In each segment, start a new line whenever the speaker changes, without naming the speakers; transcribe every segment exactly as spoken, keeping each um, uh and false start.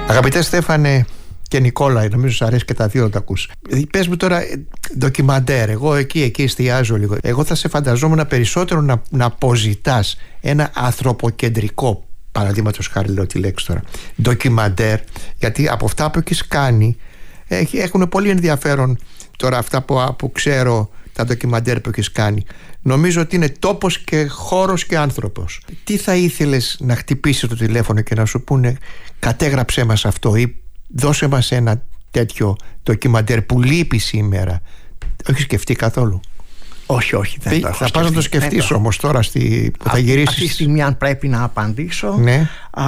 Αγαπητέ Στέφανε και Νικόλα, νομίζω σας αρέσει και τα δύο να τα ακούς. Πες μου τώρα ντοκιμαντέρ, εγώ εκεί, εκεί εστιάζω λίγο. Εγώ θα σε φανταζόμουν περισσότερο να, να αποζητάς ένα ανθρωποκεντρικό, παραδείγματος χάρη λέω τη λέξη τώρα, ντοκιμαντέρ, γιατί από αυτά που έχεις κάνει έχουν πολύ ενδιαφέρον τώρα αυτά που, που ξέρω, τα ντοκιμαντέρ που έχεις κάνει. Νομίζω ότι είναι τόπος και χώρος και άνθρωπος. Τι θα ήθελες να χτυπήσει το τηλέφωνο και να σου πούνε κατέγραψέ μας αυτό ή δώσε μας ένα τέτοιο ντοκιμαντέρ που λείπει σήμερα? Έχει σκεφτεί καθόλου?
Όχι, όχι, δεν το έχω
Θα πας να το σκεφτείς όμως τώρα στη, που θα γυρίσεις.
Αυτή τη στιγμή αν πρέπει να απαντήσω,
ναι.
α,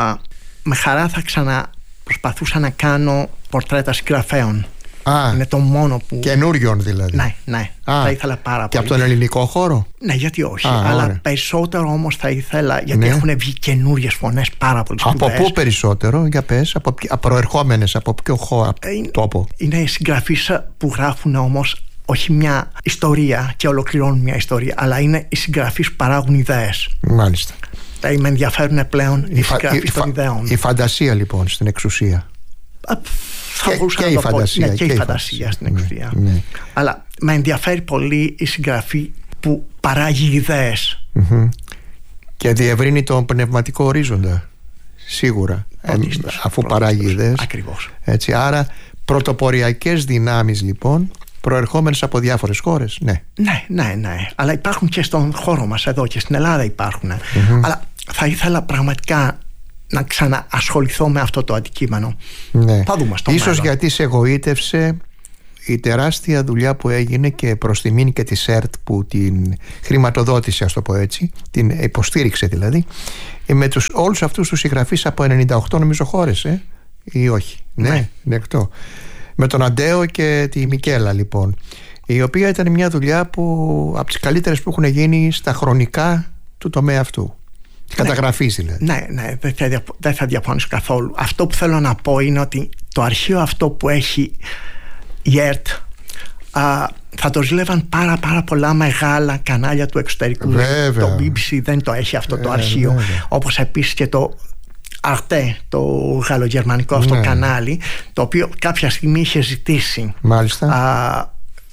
με χαρά θα ξαναπροσπαθούσα να κάνω πορτρέτα συγγραφέων.
Α,
είναι το μόνο που...
Καινούριων δηλαδή.
Ναι, ναι,
Α,
θα ήθελα πάρα πολύ.
Και από τον ελληνικό χώρο?
Ναι, γιατί όχι.
Α,
αλλά
ωραία.
Περισσότερο όμως θα ήθελα, γιατί
ναι.
έχουν βγει καινούριες φωνές πάρα πολύ σπουδαίες.
Από πού περισσότερο, για πες, από, από προερχόμενες, από ποιο χώρο,
είναι,
τόπο?
Είναι συγγραφείς που γράφουν όμως όχι μια ιστορία και ολοκληρώνουν μια ιστορία, αλλά είναι οι συγγραφείς που παράγουν ιδέες.
Μάλιστα.
Δηλαδή με ενδιαφέρουν πλέον οι συγγραφείς των ιδεών.
Η φαντασία λοιπόν στην εξουσία.
Α, θα
και,
μπορούσα
και,
να
η
το
φαντασία,
πω. Ναι, και,
και
η
φαντασία,
φαντασία στην εξουσία.
Ναι, ναι.
Αλλά με ενδιαφέρει πολύ η συγγραφή που παράγει ιδέες.
Mm-hmm. Και διευρύνει τον πνευματικό ορίζοντα. Σίγουρα. Ε, αφού παράγει ιδέες.
Ακριβώς.
Έτσι, άρα πρωτοποριακές δυνάμεις λοιπόν, προερχόμενες από διάφορες χώρες. Ναι.
Ναι, ναι, ναι. Αλλά υπάρχουν και στον χώρο μας εδώ και στην Ελλάδα υπάρχουν. Mm-hmm. Αλλά θα ήθελα πραγματικά να ξαναασχοληθώ με αυτό το αντικείμενο.
Ναι.
Θα δούμε στο
Ίσως
μέλλον.
γιατί σε εγωίτευσε η τεράστια δουλειά που έγινε και προς τιμήν και της ΕΡΤ που την χρηματοδότησε, ας το πω έτσι, την υποστήριξε δηλαδή, με τους, όλους αυτούς τους συγγραφείς από ενενήντα οκτώ νομίζω χώρες, ε? Ή όχι? Ναι,
ναι.
ναι, εκτό. Με τον Αντέο και τη Μικέλα λοιπόν, η οποία ήταν μια δουλειά που από τις καλύτερες που έχουν γίνει στα χρονικά του τομέα αυτού.
Ναι,
καταγραφής δηλαδή.
Ναι, ναι, δεν θα, διαφ- δεν θα διαφωνήσω καθόλου. Αυτό που θέλω να πω είναι ότι το αρχείο αυτό που έχει η ΕΡΤ α, θα το ζήλευαν πάρα πάρα πολλά μεγάλα κανάλια του εξωτερικού.
Βέβαια.
Το μπι μπι σι δεν το έχει αυτό το
ε,
αρχείο.
βέβαια.
Όπως επίσης και το Arte, το γαλλογερμανικό αυτό
ναι. κανάλι,
το οποίο κάποια στιγμή είχε ζητήσει.
Μάλιστα.
Α,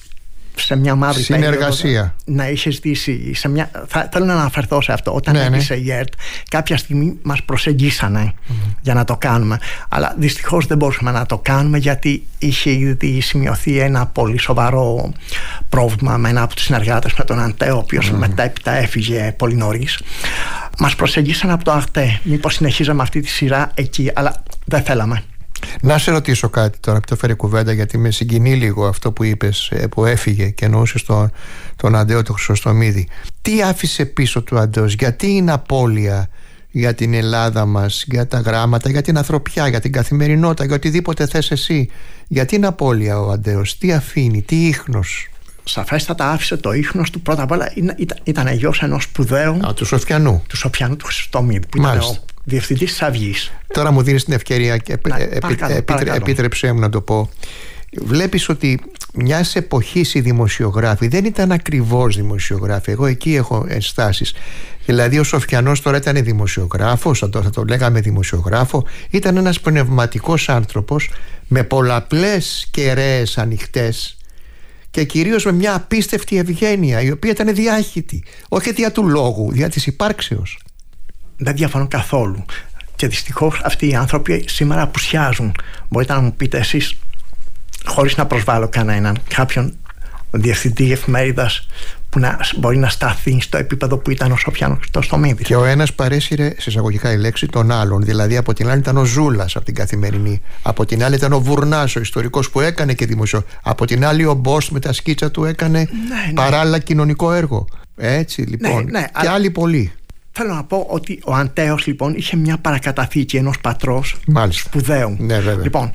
σε μια μαύρη
συνεργασία.
Περίοδο, να είχε ζητήσει σε μια, θα, θέλω να αναφερθώ σε αυτό. Όταν
ναι,
έκλεισε
ναι.
η ΕΡΤ, κάποια στιγμή μας προσεγγίσανε mm. για να το κάνουμε. Αλλά δυστυχώς δεν μπορούσαμε να το κάνουμε, γιατί είχε ήδη σημειωθεί ένα πολύ σοβαρό πρόβλημα με ένα από τους συνεργάτες, με τον Αντέο, ο οποίος mm. μετέπειτα έφυγε πολύ νωρίς. Μας προσεγγίσανε από το Arte. Μήπως συνεχίζαμε αυτή τη σειρά εκεί, αλλά δεν θέλαμε.
Να σε ρωτήσω κάτι τώρα που το φέρει κουβέντα, γιατί με συγκινεί λίγο αυτό που είπες, που έφυγε και εννοούσες τον, τον Αντέο του Χρυσοστομίδη. Τι άφησε πίσω του Αντέος, γιατί είναι απώλεια για την Ελλάδα μας, για τα γράμματα, για την ανθρωπιά, για την καθημερινότητα, για οτιδήποτε θες εσύ? Γιατί είναι απώλεια ο Αντέος, τι αφήνει, τι ίχνος?
Σαφέστατα άφησε το ίχνος του. Πρώτα απ' όλα ήταν, ήταν γιος ενός σπουδαίου.
Α, του Σοφιανού.
Του Σοφιανού του Χρυσοστομίδη, που ήταν ο διευθυντής της Αυγής.
Τώρα μου δίνεις την ευκαιρία και
Να,
επί,
παρακαλώ,
επί,
παρακαλώ.
επίτρεψέ μου να το πω. Βλέπεις ότι μιας εποχής οι δημοσιογράφοι δεν ήταν ακριβώς δημοσιογράφοι. Εγώ εκεί έχω ενστάσεις. Δηλαδή ο Σοφιανός τώρα ήταν δημοσιογράφος, θα το, θα το λέγαμε δημοσιογράφο. Ήταν ένας πνευματικός άνθρωπος με πολλαπλές κεραίες ανοιχτές και κυρίως με μια απίστευτη ευγένεια, η οποία ήταν διάχυτη, όχι δια του λόγου, δια της υπάρξεως.
Δεν διαφωνώ καθόλου. Και δυστυχώς αυτοί οι άνθρωποι σήμερα απουσιάζουν. Μπορείτε να μου πείτε εσείς, χωρίς να προσβάλλω κανέναν, κάποιον διευθυντή εφημερίδας που να μπορεί να σταθεί στο επίπεδο που ήταν ο Σοφιανός Χρυσοστομίδης? Και
ο ένας παρέσυρε, σε εισαγωγικά η λέξη, τον άλλον. Δηλαδή από την άλλη ήταν ο Ζούλας από την Καθημερινή, από την άλλη ήταν ο Βουρνάς, ο ιστορικός που έκανε και δημοσιο, από την άλλη ο Μπόστ με τα σκίτσα του έκανε
ναι, ναι.
παράλληλα κοινωνικό έργο. Έτσι λοιπόν,
ναι, ναι,
και
αλλά...
άλλοι πολλοί.
Θέλω να πω ότι ο Αντέος λοιπόν είχε μια παρακαταθήκη ενός πατρός σπουδαίου.
Ναι, βέβαια.
Λοιπόν,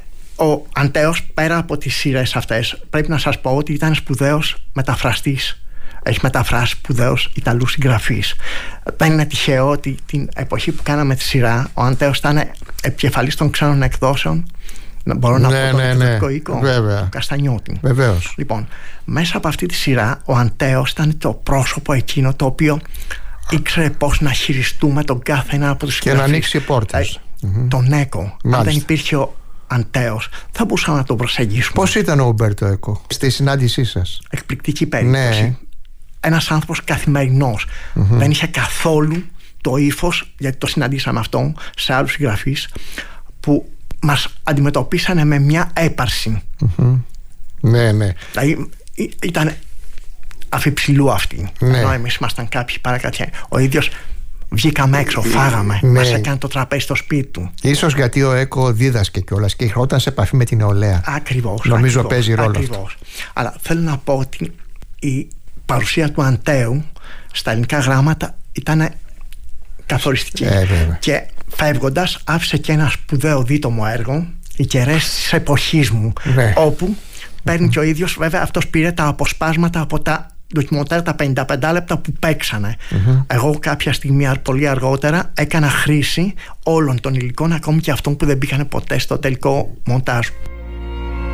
ο Αντέος πέρα από τις σειρές αυτές, πρέπει να σας πω ότι ήταν σπουδαίος μεταφραστής. Έχει μεταφράσει σπουδαίους Ιταλούς συγγραφείς. Δεν είναι τυχαίο ότι την εποχή που κάναμε τη σειρά, ο Αντέος ήταν επικεφαλής των ξένων εκδόσεων. Μπορώ να
ναι,
πω
ναι,
τον
ναι.
εκδοτικό οίκο του Καστανιώτη.
Βεβαίως.
Λοιπόν, μέσα από αυτή τη σειρά ο Αντέος ήταν το πρόσωπο εκείνο το οποίο ήξερε πώς να χειριστούμε τον κάθε ένα από τους
και να ανοίξει πόρτες.
mm-hmm. τον Έκο. Αν δεν υπήρχε ο Αντέος, θα μπορούσαμε να τον προσεγγίσουμε.
Πώς ήταν ο Ουμπέρτο Έκο στη συνάντησή σας?
Εκπληκτική περίπτωση. Ναι. Ένας άνθρωπος καθημερινός. Mm-hmm. Δεν είχε καθόλου το ύφος, γιατί το συναντήσαμε αυτό σε άλλους συγγραφείς, που μας αντιμετωπίσανε με μια έπαρση.
Mm-hmm. Ναι, ναι.
Δηλαδή ήταν αφιψηλού αυτή. Ναι. Ενώ εμείς ήμασταν κάποιοι παρακάτια. Ο ίδιος βγήκαμε έξω, φάγαμε, ναι. Μας έκανε το τραπέζι στο σπίτι του.
Ίσως γιατί ο Έκο δίδασκε κιόλας και ερχόταν σε επαφή με την νεολαία.
Ακριβώς.
Νομίζω
ακριβώς,
παίζει ρόλο
ακριβώς. Αυτό. Αλλά θέλω να πω ότι η παρουσία του Αντέου στα ελληνικά γράμματα ήταν καθοριστική.
Ε,
και φεύγοντας άφησε και ένα σπουδαίο δίτομο έργο, Οι κεραίες της εποχής μου, ναι. όπου παίρνει mm-hmm. και ο ίδιος, βέβαια αυτός πήρε τα αποσπάσματα από τα ντοκιμοντέρ, τα πενήντα πέντε λεπτά που παίξανε. Mm-hmm. Εγώ κάποια στιγμή πολύ αργότερα έκανα χρήση όλων των υλικών, ακόμη και αυτών που δεν μπήκανε ποτέ στο τελικό μοντάζ.